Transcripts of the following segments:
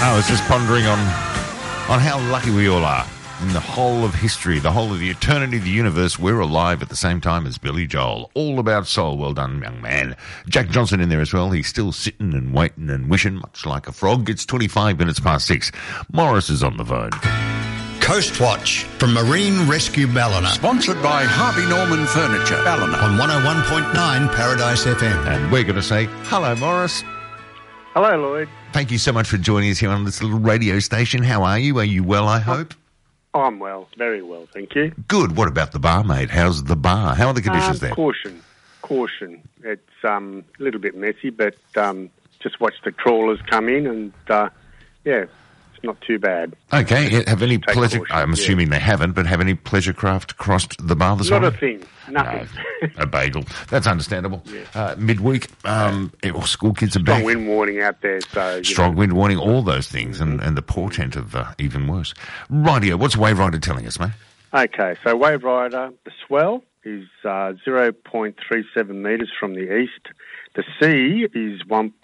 I was just pondering on how lucky we all are. In the whole of history, the whole of the eternity of the universe, we're alive at the same time as Billy Joel. All about soul. Well done, young man. Jack Johnson in there as well. He's still sitting and waiting and wishing, much like a frog. It's 25 minutes past 6. Morris is on the phone. Coast Watch from Marine Rescue Ballina. Sponsored by Harvey Norman Furniture, Ballina. On 101.9 Paradise FM. And we're going to say, hello, Morris. Hello, Lloyd. Thank you so much for joining us here on this little radio station. How are you? Are you well, I hope? I'm well, very well, thank you. Good. What about the bar, mate? How's the bar? How are the conditions there? Caution. It's a little bit messy, but just watch the trawlers come in and, it's not too bad. Okay. Have any pleasure... caution, I'm assuming they haven't, but have any pleasure craft crossed the bar this morning? Not a thing. Nothing. No, a bagel. That's understandable. Yeah. Midweek, school kids are back. Strong wind warning out there, so... Strong wind warning, all those things, and the portent of even worse. Rightio, what's Wave Rider telling us, mate? Okay, so Wave Rider, the swell is 0.37 metres from the east. The sea is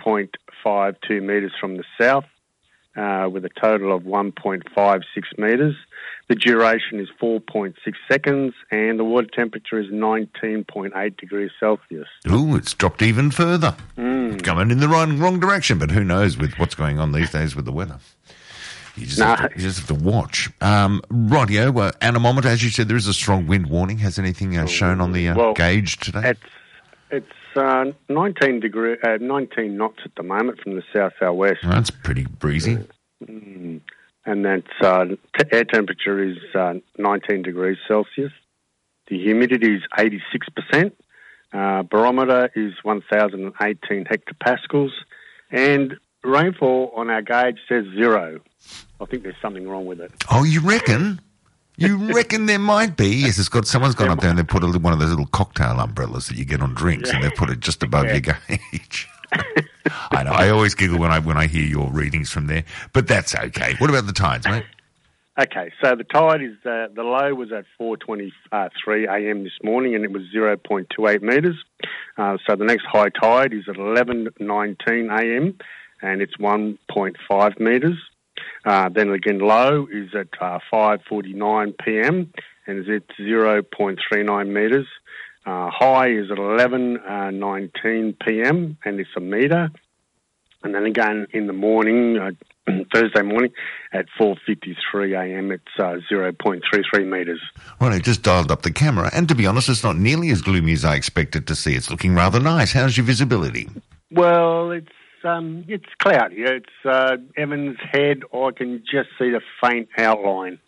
1.52 metres from the south, with a total of 1.56 metres. The duration is 4.6 seconds, and the water temperature is 19.8 degrees Celsius. Ooh, it's dropped even further. Coming in the wrong direction, but who knows with what's going on these days with the weather. You just have to watch. Rightio, anemometer, as you said, there is a strong wind warning. Has anything shown on the gauge today? It's 19 knots at the moment from the south-southwest. Well, that's pretty breezy. And that's air temperature is 19 degrees Celsius. The humidity is 86%. Barometer is 1,018 hectopascals. And rainfall on our gauge says 0. I think there's something wrong with it. Oh, you reckon? You reckon there might be? Yes, someone's gone up there and they've put one of those little cocktail umbrellas that you get on drinks, and they've put it just above your gauge. I know. I always giggle when I hear your readings from there, but that's okay. What about the tides, mate? Okay, so the tide is the low was at 4:23 a.m. this morning, and it was 0.28 metres. So the next high tide is at 11:19 a.m. and it's 1.5 metres. Then again, low is at 5:49 p.m. and it's 0.39 metres. High is at 11:19 p.m. and it's a metre. And then again in the morning, Thursday morning, at 4:53 a.m. it's 0.33 metres. Well, I just dialed up the camera, and to be honest, it's not nearly as gloomy as I expected to see. It's looking rather nice. How's your visibility? Well, it's cloudy. It's Evans Head. I can just see the faint outline.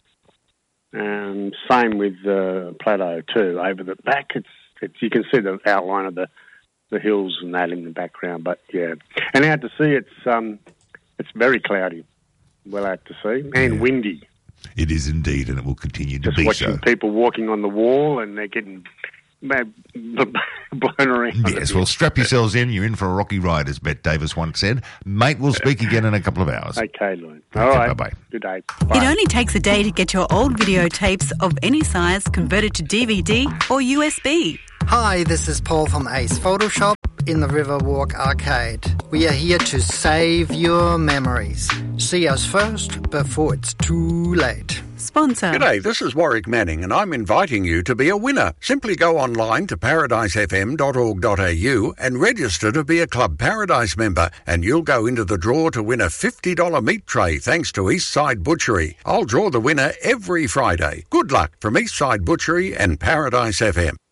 Same with Plateau too. Over the back, it's you can see the outline of the hills and that in the background. But yeah, and out to sea, it's very cloudy. Well out to sea and windy. It is indeed, and it will continue to be so. Just watching people walking on the wall, and they're getting blown around. Yes, well, strap yourselves in. You're in for a rocky ride, as Bette Davis once said. Mate, we'll speak again in a couple of hours. Okay, Lloyd. All right. Bye-bye. Good day. Bye. It only takes a day to get your old videotapes of any size converted to DVD or USB. Hi, this is Paul from Ace Photoshop in the Riverwalk Arcade. We are here to save your memories. See us first before it's too late. Sponsor. G'day, this is Warwick Manning, and I'm inviting you to be a winner. Simply go online to paradisefm.org.au and register to be a Club Paradise member, and you'll go into the draw to win a $50 meat tray thanks to Eastside Butchery. I'll draw the winner every Friday. Good luck from Eastside Butchery and Paradise FM.